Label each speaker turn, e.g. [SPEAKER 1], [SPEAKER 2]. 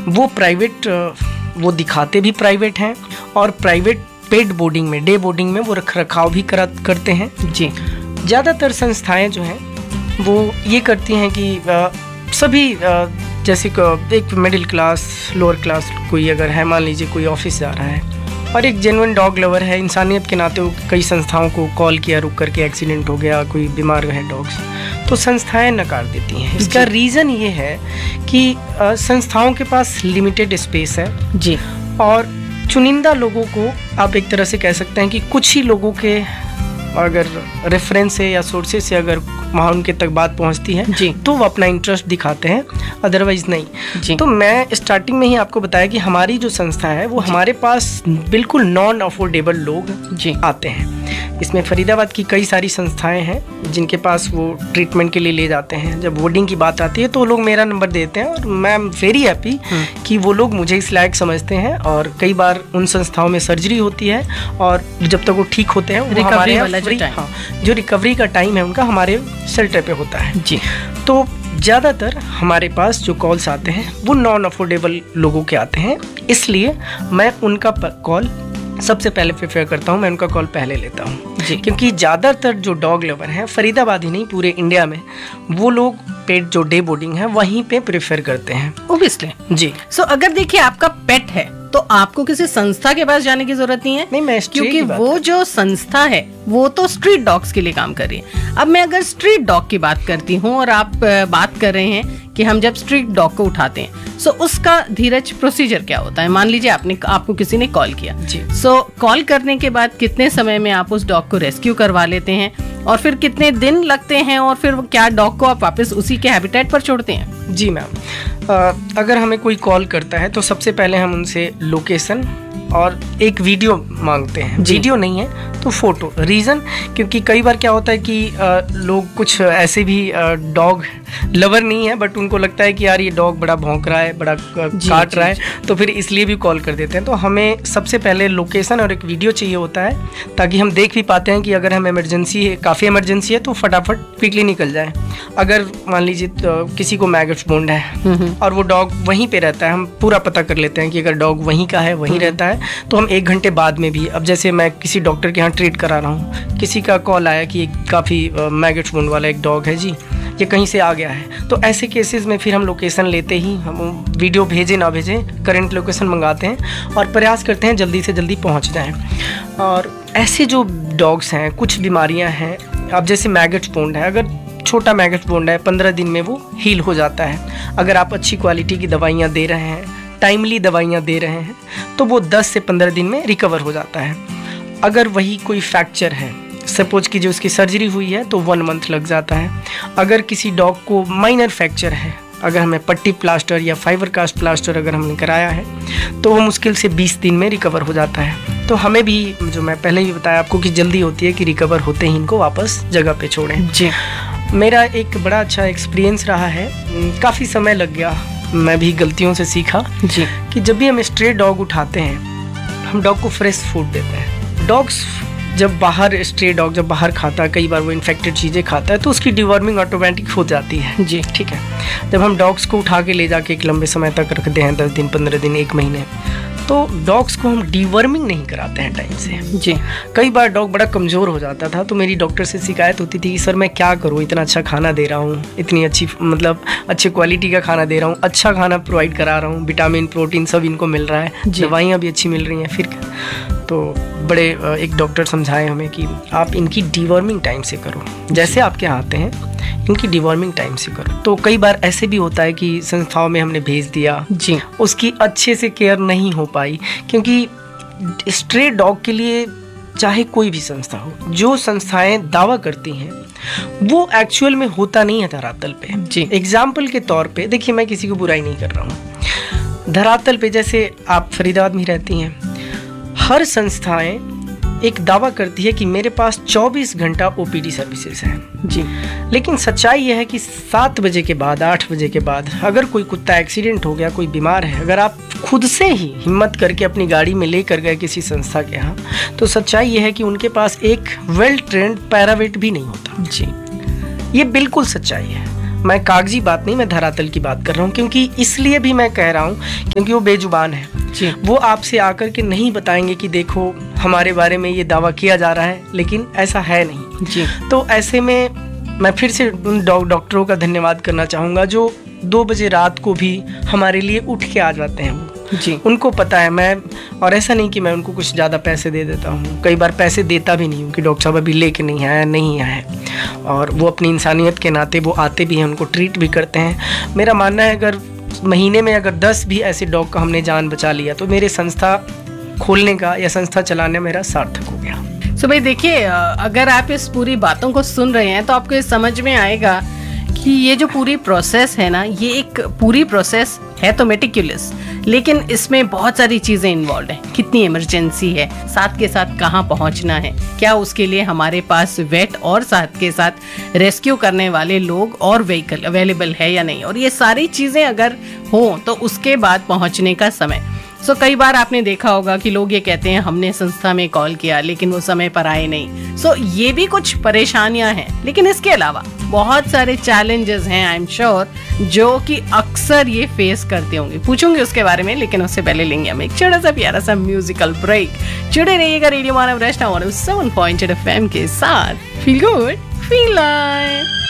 [SPEAKER 1] वो प्राइवेट, वो दिखाते भी प्राइवेट हैं और प्राइवेट पेड बोर्डिंग में, डे बोर्डिंग में वो रख रखाव भी करते हैं।
[SPEAKER 2] जी,
[SPEAKER 1] ज़्यादातर संस्थाएं जो हैं वो ये करती हैं कि सभी जैसे एक मिडिल क्लास, लोअर क्लास कोई अगर है, मान लीजिए कोई ऑफिस जा रहा है और एक जेन्युइन डॉग लवर है, इंसानियत के नाते वो कई संस्थाओं को कॉल किया, रुक करके एक्सीडेंट हो गया, कोई बीमार है डॉग्स, तो संस्थाएं नकार देती हैं। इसका रीज़न ये है कि संस्थाओं के पास लिमिटेड स्पेस है
[SPEAKER 2] जी,
[SPEAKER 1] और चुनिंदा लोगों को आप एक तरह से कह सकते हैं कि कुछ ही लोगों के अगर रेफरेंस से या सोर्सेज से अगर वहाँ उनके तक बात पहुँचती है
[SPEAKER 2] जी,
[SPEAKER 1] तो वो अपना इंटरेस्ट दिखाते हैं, अदरवाइज नहीं
[SPEAKER 2] जी।
[SPEAKER 1] तो मैं स्टार्टिंग में ही आपको बताया कि हमारी जो संस्था है वो हमारे पास बिल्कुल नॉन अफोर्डेबल लोग
[SPEAKER 2] जी
[SPEAKER 1] आते हैं। इसमें फरीदाबाद की कई सारी संस्थाएं हैं जिनके पास वो ट्रीटमेंट के लिए ले जाते हैं। जब बोर्डिंग की बात आती है तो वो लोग मेरा नंबर देते हैं और मैं एम वेरी हैप्पी कि वो लोग मुझे इस लायक समझते हैं। और कई बार उन संस्थाओं में सर्जरी होती है और जब तक वो ठीक होते हैं वो हमारे यहाँ फ्री, हाँ, जो रिकवरी का टाइम है उनका हमारे सेल्टर पे होता है
[SPEAKER 2] जी।
[SPEAKER 1] तो ज़्यादातर हमारे पास जो कॉल्स आते हैं वो नॉन अफोर्डेबल लोगों के आते हैं, इसलिए मैं उनका कॉल सबसे पहले प्रेफर करता हूँ, मैं उनका कॉल पहले लेता हूँ
[SPEAKER 2] जी।
[SPEAKER 1] क्योंकि ज़्यादातर जो डॉग लवर हैं फरीदाबाद ही नहीं पूरे इंडिया में वो लोग पेट जो डे बोर्डिंग है वहीं पे प्रेफर करते हैं
[SPEAKER 2] ओब्वियसली
[SPEAKER 1] जी।
[SPEAKER 2] सो अगर देखिए आपका पेट है तो आपको किसी संस्था के पास जाने की जरूरत नहीं है,
[SPEAKER 1] नहीं, मैं
[SPEAKER 2] क्योंकि वो जो संस्था है वो तो स्ट्रीट डॉग्स के लिए काम कर रही है। अब मैं अगर स्ट्रीट डॉग की बात करती हूँ और आप बात कर रहे हैं कि हम जब स्ट्रीट डॉग को उठाते हैं सो उसका धीरज प्रोसीजर क्या होता है। मान लीजिए आपको किसी ने कॉल किया
[SPEAKER 1] जी।
[SPEAKER 2] सो कॉल करने के बाद कितने समय में आप उस डॉग को रेस्क्यू करवा लेते हैं और फिर कितने दिन लगते हैं और फिर क्या डॉग को आप वापस उसी के हैबिटेट पर छोड़ते हैं?
[SPEAKER 1] जी मैम, अगर हमें कोई कॉल करता है तो सबसे पहले हम उनसे लोकेशन और एक वीडियो मांगते हैं। वीडियो नहीं है तो फोटो। रीज़न क्योंकि कई बार क्या होता है कि लोग कुछ ऐसे भी डॉग लवर नहीं है बट उनको लगता है कि यार ये डॉग बड़ा भौंक रहा है, बड़ा काट रहा है, तो फिर इसलिए भी कॉल कर देते हैं। तो हमें सबसे पहले लोकेशन और एक वीडियो चाहिए होता है ताकि हम देख भी पाते हैं कि अगर हम इमरजेंसी है, काफ़ी इमरजेंसी है तो फटाफट क्विकली निकल जाए। अगर मान लीजिए किसी को मैगट्स वुंड है और वो डॉग वहीं पे रहता है, हम पूरा पता कर लेते हैं कि अगर डॉग वहीं का है, वहीं रहता है, तो हम 1 घंटे बाद में भी, अब जैसे मैं किसी डॉक्टर के यहाँ ट्रीट करा रहा हूँ, किसी का कॉल आया कि काफ़ी मैगट्स वुंड वाला एक डॉग है जी, ये कहीं से आ गया है, तो ऐसे केसेस में फिर हम लोकेशन लेते ही, हम वीडियो भेजें ना भेजें, करंट लोकेशन मंगाते हैं और प्रयास करते हैं जल्दी से जल्दी पहुंच जाएं। और ऐसे जो डॉग्स हैं, कुछ बीमारियां हैं, अब जैसे मैगट्स वुंड है, अगर छोटा मैगट्स वुंड है 15 दिन में वो हील हो जाता है। अगर आप अच्छी क्वालिटी की दवाइयाँ दे रहे हैं, टाइमली दवाइयाँ दे रहे हैं, तो वो 10 से 15 दिन में रिकवर हो जाता है। अगर वही कोई फ्रैक्चर है, सपोज की जो उसकी सर्जरी हुई है, तो 1 मंथ लग जाता है। अगर किसी डॉग को माइनर फ्रैक्चर है, अगर हमें पट्टी प्लास्टर या फाइबर कास्ट प्लास्टर अगर हमने कराया है, तो वो मुश्किल से 20 दिन में रिकवर हो जाता है। तो हमें भी, जो मैं पहले ही बताया आपको, कि जल्दी होती है कि रिकवर होते ही इनको वापस जगह पे छोड़ें
[SPEAKER 2] जी।
[SPEAKER 1] मेरा एक बड़ा अच्छा एक्सपीरियंस रहा है, काफ़ी समय लग गया, मैं भी गलतियों से सीखा
[SPEAKER 2] जी
[SPEAKER 1] कि जब भी हम स्ट्रे डॉग उठाते हैं, हम डॉग को फ्रेश फूड देते हैं। डॉग्स जब बाहर, स्ट्रे डॉग जब बाहर खाता है, कई बार वो इन्फेक्टेड चीज़ें खाता है, तो उसकी डिवॉर्मिंग ऑटोमेटिक हो जाती है
[SPEAKER 2] जी।
[SPEAKER 1] ठीक है। जब हम डॉग्स को उठा के ले जाके एक लंबे समय तक रखते हैं, 10 दिन, 15 दिन, 1 महीने, तो डॉग्स को हम डिवर्मिंग नहीं कराते हैं टाइम से
[SPEAKER 2] जी।
[SPEAKER 1] कई बार डॉग बड़ा कमज़ोर हो जाता था, तो मेरी डॉक्टर से शिकायत होती थी कि सर मैं क्या करूँ, इतना अच्छा खाना दे रहा हूँ, इतनी अच्छी, मतलब अच्छे क्वालिटी का खाना दे रहा हूँ, अच्छा खाना प्रोवाइड करा रहा हूँ, विटामिन प्रोटीन सब इनको मिल रहा है, दवाइयाँ भी अच्छी मिल रही हैं, फिर तो बड़े एक डॉक्टर समझाए हमें कि आप इनकी डिवर्मिंग टाइम से करो, जैसे आपके यहाँ आते हैं इनकी डिवर्मिंग टाइम से करो। तो कई बार ऐसे भी होता है कि संस्थाओं में हमने भेज दिया
[SPEAKER 2] जी,
[SPEAKER 1] उसकी अच्छे से केयर नहीं हो पाई, क्योंकि स्ट्रे डॉग के लिए चाहे कोई भी संस्था हो, जो संस्थाएं दावा करती हैं वो एक्चुअल में होता नहीं है धरातल पे
[SPEAKER 2] जी।
[SPEAKER 1] एग्जाम्पल के तौर पे देखिए, मैं किसी को बुराई नहीं कर रहा हूँ, धरातल पे जैसे आप फरीदाबाद में रहती हैं, हर संस्थाएं एक दावा करती है कि मेरे पास 24 घंटा ओपीडी सर्विसेज हैं
[SPEAKER 2] जी,
[SPEAKER 1] लेकिन सच्चाई यह है कि 7 बजे के बाद, 8 बजे के बाद अगर कोई कुत्ता एक्सीडेंट हो गया, कोई बीमार है, अगर आप खुद से ही हिम्मत करके अपनी गाड़ी में लेकर गए किसी संस्था के यहाँ, तो सच्चाई यह है कि उनके पास एक वेल ट्रेंड पैरावेट भी नहीं होता
[SPEAKER 2] जी।
[SPEAKER 1] ये बिल्कुल सच्चाई है। मैं कागजी बात नहीं, मैं धरातल की बात कर रहा हूँ, क्योंकि इसलिए भी मैं कह रहा हूँ क्योंकि वो बेजुबान है
[SPEAKER 2] जी।
[SPEAKER 1] वो आपसे आकर के नहीं बताएंगे कि देखो हमारे बारे में ये दावा किया जा रहा है, लेकिन ऐसा है नहीं
[SPEAKER 2] जी।
[SPEAKER 1] तो ऐसे में मैं फिर से उन डॉक्टरों का धन्यवाद करना चाहूँगा जो 2 बजे रात को भी हमारे लिए उठ के आ जाते हैं। वो
[SPEAKER 2] जी।
[SPEAKER 1] उनको पता है मैं, और ऐसा नहीं कि मैं उनको कुछ ज़्यादा पैसे दे देता हूँ, कई बार पैसे देता भी नहीं हूँ कि डॉक्टर साहब अभी लेके नहीं आए, और वो अपनी इंसानियत के नाते वो आते भी हैं, उनको ट्रीट भी करते हैं। मेरा मानना है अगर महीने में अगर 10 भी ऐसे डॉग का हमने जान बचा लिया तो मेरे संस्था खोलने का या संस्था चलाने मेरा सार्थक हो गया।
[SPEAKER 2] सो भाई देखिए, अगर आप इस पूरी बातों को सुन रहे हैं तो आपको ये समझ में आएगा कि ये जो पूरी प्रोसेस है ना, ये एक पूरी प्रोसेस है तो मेटिकुलस, लेकिन इसमें बहुत सारी चीज़ें इन्वॉल्व हैं। कितनी इमरजेंसी है, साथ के साथ कहाँ पहुँचना है, क्या उसके लिए हमारे पास वेट और साथ के साथ रेस्क्यू करने वाले लोग और व्हीकल अवेलेबल है या नहीं, और ये सारी चीज़ें अगर हों तो उसके बाद पहुँचने का समय। सो कई बार आपने देखा होगा कि लोग ये कहते हैं हमने संस्था में कॉल किया लेकिन वो समय पर आए नहीं। सो ये भी कुछ परेशानियां हैं, लेकिन इसके अलावा बहुत सारे चैलेंजेस हैं आई एम श्योर जो कि अक्सर ये फेस करते होंगे। पूछूंगी उसके बारे में, लेकिन उससे पहले लेंगे हम एक छोटा सा प्यारा सा म्यूजिकल ब्रेक। जुड़े रहिएगा रेडियो मानव रचना 107.8 FM के साथ। Feel good feel live.